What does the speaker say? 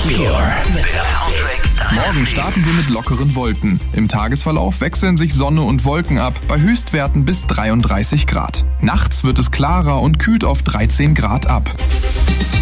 Pure Wetterupdate. Morgen starten wir mit lockeren Wolken. Im Tagesverlauf wechseln sich Sonne und Wolken ab, bei Höchstwerten bis 33 Grad. Nachts wird es klarer und kühlt auf 13 Grad ab.